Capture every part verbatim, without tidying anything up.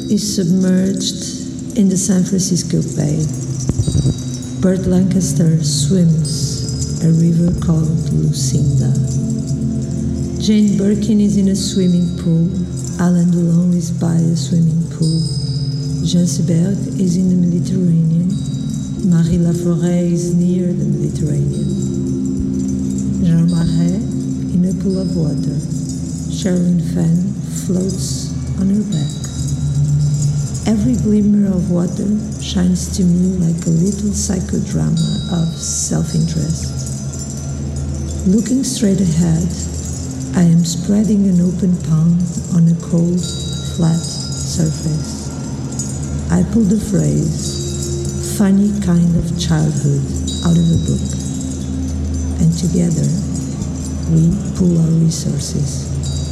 is submerged in the San Francisco Bay. Burt Lancaster swims a river called Lucinda. Jane Birkin is in a swimming pool. Alain Delon is by a swimming pool. Jean Seberg is in the Mediterranean. Marie Laforêt is near the Mediterranean. Jean Marais in a pool of water. Sherilyn Fenn floats on her back. Every glimmer of water shines to me like a little psychodrama of self-interest. Looking straight ahead, I am spreading an open palm on a cold, flat surface. I pull the phrase, funny kind of childhood, out of a book. And together, we pool our resources.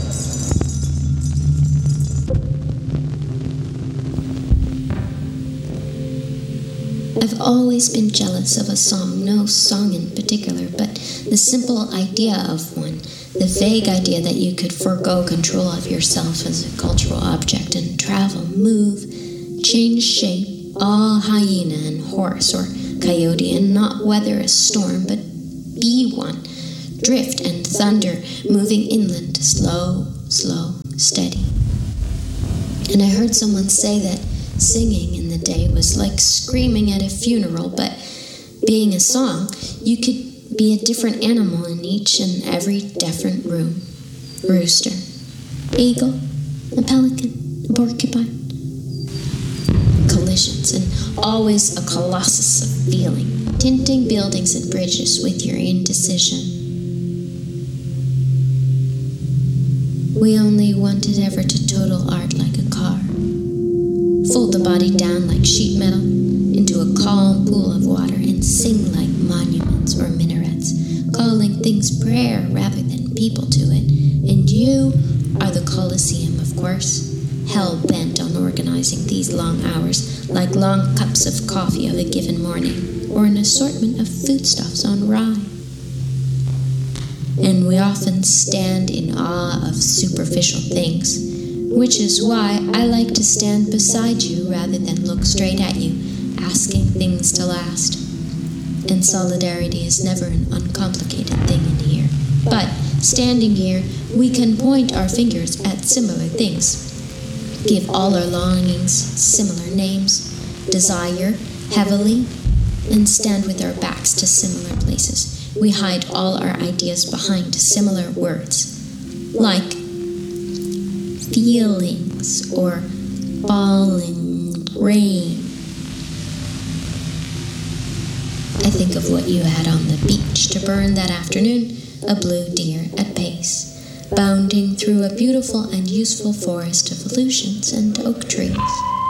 I've always been jealous of a song, no song in particular, but the simple idea of one, the vague idea that you could forego control of yourself as a cultural object and travel, move, change shape, all hyena and horse or coyote, and not weather a storm, but be one, drift and thunder, moving inland, slow, slow, steady. And I heard someone say that singing in the day was like screaming at a funeral, but being a song, you could be a different animal in each and every different room. Rooster, eagle, a pelican, a porcupine. Collisions, and always a colossus of feeling, tinting buildings and bridges with your indecision. We only wanted ever to total art like a car. Fold the body down like sheet metal into a calm pool of water and sing like monuments or minarets, calling things prayer rather than people to it. And you are the Colosseum, of course, hell-bent on organizing these long hours like long cups of coffee of a given morning or an assortment of foodstuffs on rye. And we often stand in awe of superficial things, which is why I like to stand beside you rather than look straight at you, asking things to last. And solidarity is never an uncomplicated thing in here. But standing here, we can point our fingers at similar things, give all our longings similar names, desire heavily, and stand with our backs to similar places. We hide all our ideas behind similar words, like feelings or falling rain. I think of what you had on the beach to burn that afternoon, a blue deer at pace, bounding through a beautiful and useful forest of illusions and oak trees.